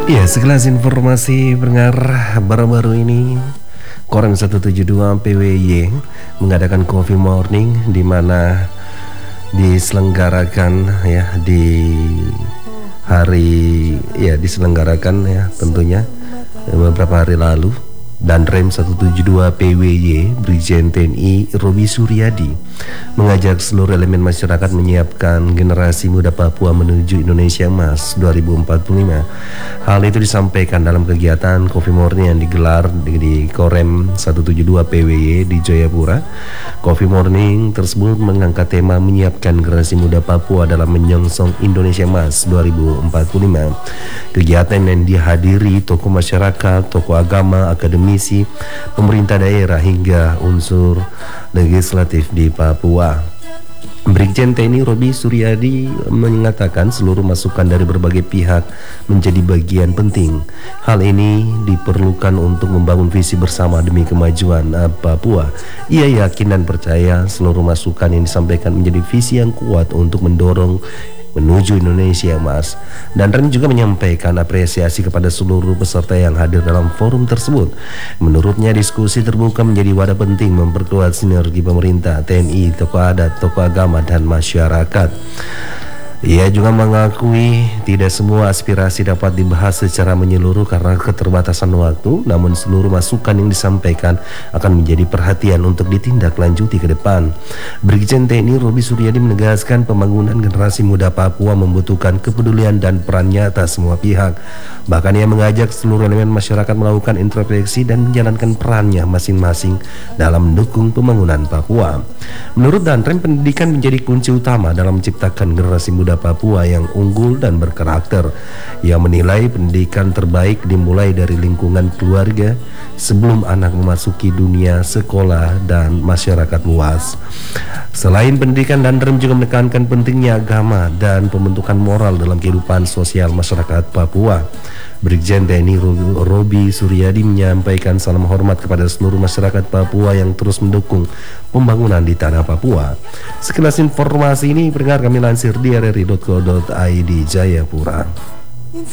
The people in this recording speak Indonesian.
Ya, sekelas informasi pendengar baru-baru ini Korem 172 PWY mengadakan Coffee Morning di mana diselenggarakan ya diselenggarakan ya tentunya beberapa hari lalu. Dan Rem 172 PWY Brigjen TNI Robi Suryadi mengajak seluruh elemen masyarakat menyiapkan generasi muda Papua menuju Indonesia Emas 2045. Hal itu disampaikan dalam kegiatan Coffee Morning yang digelar di Korem 172 PWY di Jayapura. Coffee Morning tersebut mengangkat tema menyiapkan generasi muda Papua dalam menyongsong Indonesia Emas 2045. Kegiatan yang dihadiri tokoh masyarakat, tokoh agama, akademisi, pemerintah daerah hingga unsur legislatif di Papua. Brigjen TNI Robi Suryadi mengatakan seluruh masukan dari berbagai pihak menjadi bagian penting. Hal ini diperlukan untuk membangun visi bersama demi kemajuan Papua. Ia yakin dan percaya seluruh masukan yang disampaikan menjadi visi yang kuat untuk mendorong menuju Indonesia Emas. Dan Rem juga menyampaikan apresiasi kepada seluruh peserta yang hadir dalam forum tersebut. Menurutnya diskusi terbuka menjadi wadah penting memperkuat sinergi pemerintah, TNI, tokoh adat, tokoh agama, dan masyarakat. Ia juga mengakui tidak semua aspirasi dapat dibahas secara menyeluruh karena keterbatasan waktu, namun seluruh masukan yang disampaikan akan menjadi perhatian untuk ditindaklanjuti ke depan. Brigjen TNI Robi Suryadi menegaskan pembangunan generasi muda Papua membutuhkan kepedulian dan peran nyata semua pihak. Bahkan ia mengajak seluruh elemen masyarakat melakukan introspeksi dan menjalankan perannya masing-masing dalam mendukung pembangunan Papua. Menurut Danrem, pendidikan menjadi kunci utama dalam menciptakan generasi muda Papua yang unggul dan berkarakter. Ia menilai pendidikan terbaik dimulai dari lingkungan keluarga sebelum anak memasuki dunia sekolah dan masyarakat luas. Selain pendidikan, Danrem juga menekankan pentingnya agama dan pembentukan moral dalam kehidupan sosial masyarakat Papua. Brigjen TNI Robi Suryadi menyampaikan salam hormat kepada seluruh masyarakat Papua yang terus mendukung pembangunan di tanah Papua. Sekilas informasi ini pendengar kami lansir di rri.co.id Jayapura.